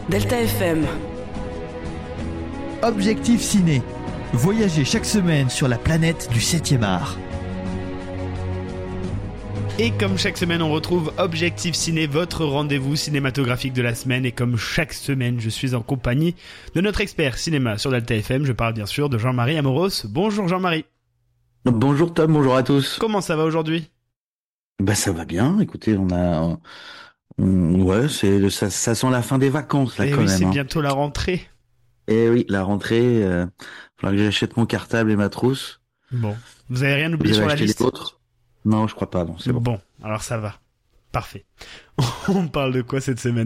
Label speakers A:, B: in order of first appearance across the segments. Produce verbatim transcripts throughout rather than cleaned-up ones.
A: Delta F M.
B: Objectif Ciné. Voyagez chaque semaine sur la planète du septième art.
C: Et comme chaque semaine, on retrouve Objectif Ciné, votre rendez-vous cinématographique de la semaine. Et comme chaque semaine, je suis en compagnie de notre expert cinéma sur Delta F M. Je parle bien sûr de Jean-Marie Amoros. Bonjour Jean-Marie.
D: Bonjour Tom, bonjour à tous.
C: Comment ça va aujourd'hui ?
D: Bah ça va bien. Écoutez, on a, on, ouais, c'est ça, ça sent la fin des vacances là
C: Et
D: quand
C: oui,
D: même.
C: c'est
D: hein.
C: bientôt la rentrée.
D: Et oui, la rentrée. Euh, faudra que j'achète mon cartable et ma trousse.
C: Bon, vous avez rien
D: Vous
C: oublié
D: avez
C: sur la
D: acheté
C: liste ?
D: les autres ? Non, je crois pas. Non, c'est bon.
C: Bon, alors ça va. Parfait. On parle de quoi cette semaine ?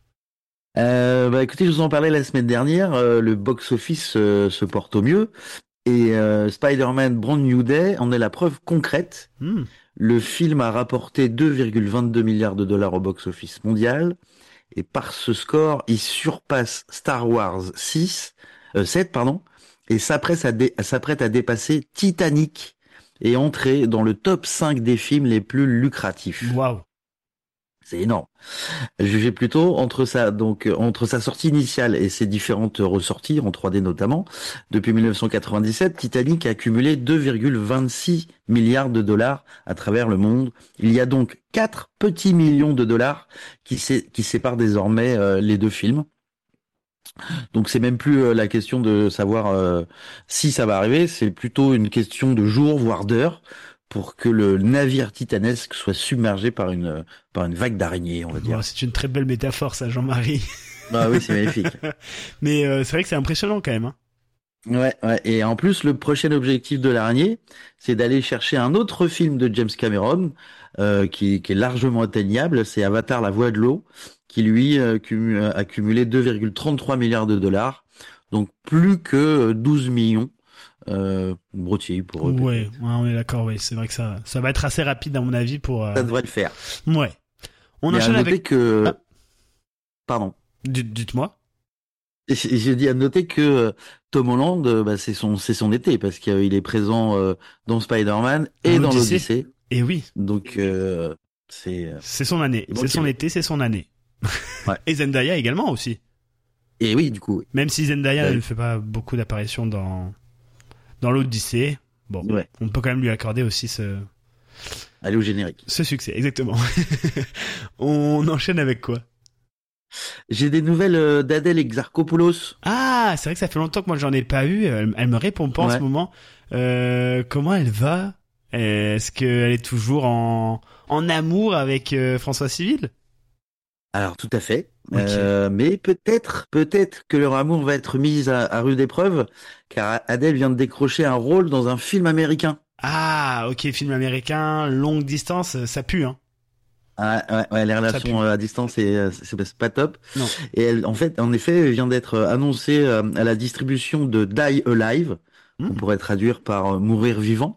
D: Euh, bah écoutez, je vous en parlais la semaine dernière. Euh, le box-office euh, se porte au mieux. Et euh, Spider-Man Brand New Day en est la preuve concrète.
C: Hmm.
D: Le film a rapporté deux virgule vingt-deux milliards de dollars au box-office mondial. Et par ce score, il surpasse Star Wars six, euh, sept, pardon, et s'apprête à, dé- s'apprête à dépasser Titanic et entrer dans le top cinq des films les plus lucratifs.
C: Waouh.
D: C'est énorme. Jugez plutôt entre sa donc euh, entre sa sortie initiale et ses différentes ressorties en trois D notamment, depuis mille neuf cent quatre-vingt-dix-sept, Titanic a accumulé deux virgule vingt-six milliards de dollars à travers le monde. Il y a donc quatre petits millions de dollars qui, sé- qui séparent désormais euh, les deux films. Donc c'est même plus euh, la question de savoir euh, si ça va arriver, c'est plutôt une question de jours voire d'heures pour que le navire titanesque soit submergé par une par une vague d'araignées, on va dire.
C: Bon, c'est une très belle métaphore ça, Jean-Marie.
D: Ah oui, c'est magnifique.
C: Mais euh, c'est vrai que c'est impressionnant quand même. Hein.
D: Ouais, ouais. Et en plus, le prochain objectif de l'araignée, c'est d'aller chercher un autre film de James Cameron, euh, qui, qui est largement atteignable. C'est Avatar, la voix de l'eau, qui lui euh, cum- a cumulé deux virgule trente-trois milliards de dollars. Donc plus que douze millions euh, broutilles pour eux.
C: Ouais, ouais, on est d'accord. Oui, c'est vrai que ça, ça va être assez rapide à mon avis pour. Euh...
D: Ça devrait le faire.
C: Ouais. On
D: Mais à
C: enchaîne
D: noter
C: avec.
D: que...
C: Ah.
D: Pardon.
C: Dites- Dites-moi.
D: J'ai j'ai dit à noter que euh, Tom Holland, euh, bah, c'est son c'est son été parce qu'il est présent euh, dans Spider-Man et
C: Dans
D: dans
C: l'Odyssée.
D: l'Odyssée.
C: Et oui,
D: Donc euh, c'est euh,
C: c'est son année.
D: Bon,
C: C'est son
D: ok.
C: été, c'est son année.
D: Ouais.
C: Et Zendaya également aussi.
D: et oui du coup. Oui.
C: Même si Zendaya
D: Ouais.
C: ne fait pas beaucoup d'apparitions dans dans l'Odyssée, bon,
D: Ouais.
C: on peut quand même lui accorder aussi ce
D: Allez au générique.
C: ce succès. Exactement. On enchaîne avec quoi ?
D: J'ai des nouvelles euh, d'Adèle Exarchopoulos.
C: Ah, c'est vrai que ça fait longtemps que moi j'en ai pas eu. Elle, elle me répond pas en
D: Ouais.
C: ce moment. Euh, comment elle va ? Est-ce qu'elle est toujours en en amour avec euh, François Civil ?
D: Alors tout à fait.
C: Ok.
D: Euh, mais peut-être, peut-être que leur amour va être mis à, à rude épreuve, car Adèle vient de décrocher un rôle dans un film américain.
C: Ah, ok, film américain, longue distance, ça pue, hein.
D: Ah, ouais, ouais, les
C: pue.
D: relations euh, à distance, c'est, euh, c'est, c'est pas top.
C: Non.
D: Et elle, en fait, en effet, elle vient d'être annoncée euh, à la distribution de Die Alive, qu'on
C: Mm.
D: pourrait traduire par euh, Mourir vivant.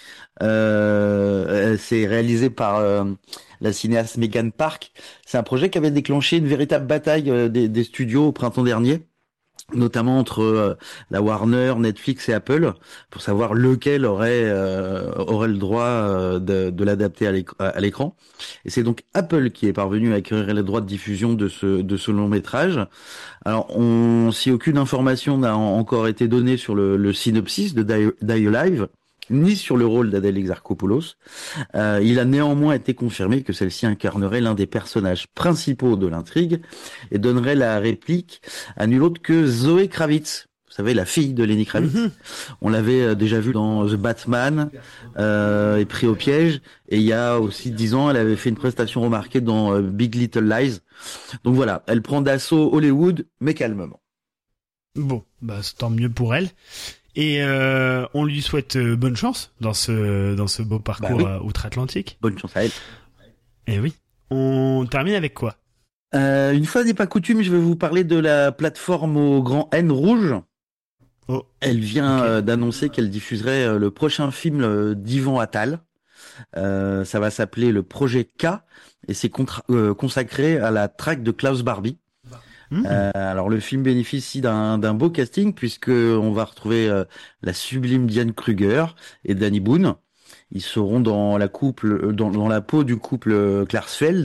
D: Euh, c'est réalisé par euh, la cinéaste Megan Park. C'est un projet qui avait déclenché une véritable bataille euh, des, des studios au printemps dernier, notamment entre euh, la Warner, Netflix et Apple, pour savoir lequel aurait euh, aurait le droit euh, de, de l'adapter à l'éc- à l'écran. Et c'est donc Apple qui est parvenu à acquérir les droits de diffusion de ce de ce long métrage. Alors, on, si aucune information n'a en- encore été donnée sur le, le synopsis de Die, Die Alive, ni sur le rôle d'Adèle Exarchopoulos, euh, il a néanmoins été confirmé que celle-ci incarnerait l'un des personnages principaux de l'intrigue et donnerait la réplique à nul autre que Zoé Kravitz. Vous savez, la fille de Lenny Kravitz.
C: Mhm.
D: On l'avait euh, déjà vu dans The Batman, euh, et pris au piège. Et il y a aussi dix ans, elle avait fait une prestation remarquée dans euh, Big Little Lies. Donc voilà, elle prend d'assaut Hollywood, mais calmement.
C: Bon, bah c'est tant mieux pour elle. Et euh, on lui souhaite euh, bonne chance dans ce dans ce beau parcours
D: Bah oui.
C: euh, outre-Atlantique.
D: Bonne chance à elle.
C: Et oui. On termine avec quoi ?
D: Euh, une fois n'est pas coutume, je vais vous parler de la plateforme au grand N rouge.
C: Oh.
D: Elle vient
C: Ok.
D: euh, d'annoncer qu'elle diffuserait euh, le prochain film euh, d'Yvan Attal. Euh, ça va s'appeler le projet K et c'est contra- euh, consacré à la traque de Klaus Barbie.
C: Mmh.
D: Euh, alors le film bénéficie d'un d'un beau casting puisque on va retrouver euh, la sublime Diane Kruger et Danny Boone. Ils seront dans la couple, dans, dans la peau du couple euh, Klarsfeld,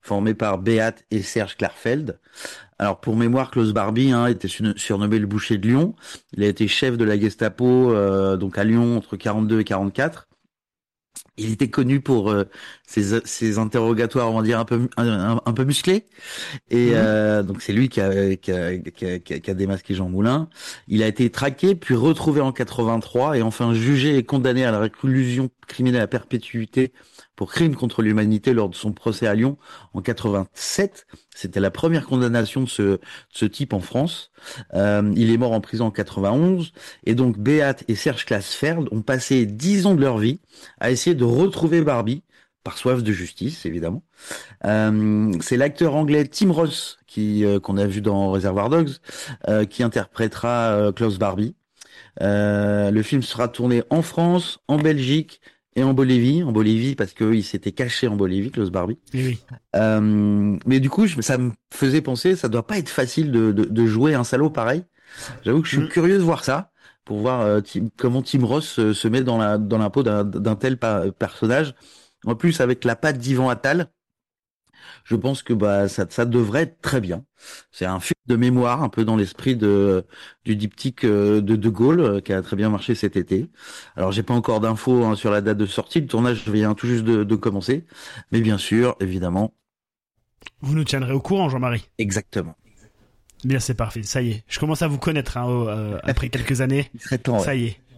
D: formé par Beat et Serge Klarfeld. Alors pour mémoire, Klaus Barbie hein, était surnommé le boucher de Lyon. Il a été chef de la Gestapo euh, donc à Lyon entre quarante-deux et quarante-quatre. Il était connu pour euh, ses, ses interrogatoires, on va dire un peu un, un peu musclés. Et mmh. euh, donc c'est lui qui a, qui a, qui a, qui a démasqué Jean Moulin. Il a été traqué, puis retrouvé en quatre-vingt-trois et enfin jugé et condamné à la réclusion criminelle à perpétuité pour crime contre l'humanité lors de son procès à Lyon en quatre-vingt-sept. C'était la première condamnation de ce, de ce type en France. Euh, il est mort en prison en quatre-vingt-onze. Et donc Beat et Serge Klarfeld ont passé dix ans de leur vie à essayer de retrouver Barbie, par soif de justice, évidemment. Euh, c'est l'acteur anglais Tim Roth, qui euh, qu'on a vu dans Reservoir Dogs, euh, qui interprétera euh, Klaus Barbie. Euh, le film sera tourné en France, en Belgique, et en Bolivie, en Bolivie parce que il s'était caché en Bolivie, Klaus Barbie.
C: Oui.
D: Euh, mais du coup, je, ça me faisait penser, ça doit pas être facile de, de, de jouer un salaud pareil. J'avoue que je suis mmh. curieux de voir ça, pour voir euh, Tim, comment Tim Roth se, se met dans la dans la peau d'un, d'un tel pa- personnage. En plus, avec la patte d'Yvan Attal, je pense que bah ça, ça devrait être très bien. C'est un film de mémoire, un peu dans l'esprit de du diptyque de De Gaulle, qui a très bien marché cet été. Alors j'ai pas encore d'infos hein, sur la date de sortie, le tournage vient tout juste de, de commencer, mais bien sûr, évidemment.
C: Vous nous tiendrez au courant, Jean-Marie.
D: Exactement.
C: Bien, c'est parfait, ça y est. Je commence à vous connaître hein, euh, après quelques années.
D: Il serait temps.
C: Ça
D: ouais.
C: y est.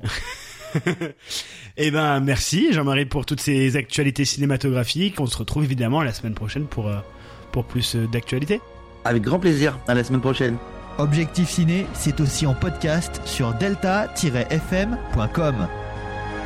C: Eh ben merci Jean-Marie pour toutes ces actualités cinématographiques. On se retrouve évidemment la semaine prochaine pour, euh, pour plus euh, d'actualités.
D: Avec grand plaisir, à la semaine prochaine.
B: Objectif Ciné, c'est aussi en podcast sur delta tiret f m point com.